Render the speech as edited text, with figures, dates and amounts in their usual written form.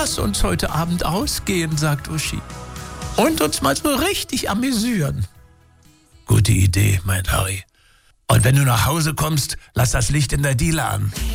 lass uns heute Abend ausgehen, sagt Uschi. Und uns mal so richtig amüsieren. Gute Idee, meint Harry. Und wenn du nach Hause kommst, lass das Licht in der Diele an.